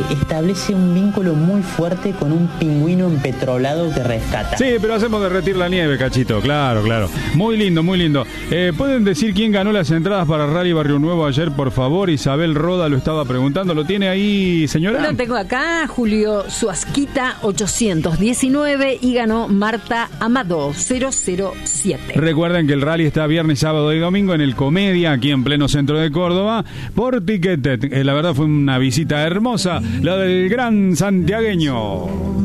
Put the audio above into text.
establece un vínculo muy fuerte con un pingüino empetrolado que rescata. Sí, pero hacemos derretir la nieve, Cachito, claro. Muy lindo, muy lindo. ¿Pueden decir quién ganó las entradas para Rally Barrio Nuevo ayer, por favor? Isabel Roda lo estaba preguntando. ¿Lo tiene ahí, señora? Lo tengo acá, Julio Suasquita 819 y ganó Marta Amado 007. Recuerden que el rally está viernes, sábado y domingo en el Comedia, aquí en pleno centro de Córdoba, por Ticketed. La verdad fue una visita hermosa, la del gran santiagueño.